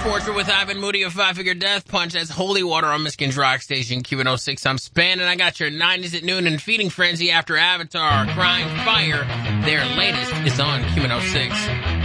Portrait with Ivan Moody of Five Finger Death Punch. That's Holy Water on Michigan's Rock Station, Q106. I'm Span, and I got your 90s at noon and Feeding Frenzy after Avatar, Crying Fire. Their latest is on Q106.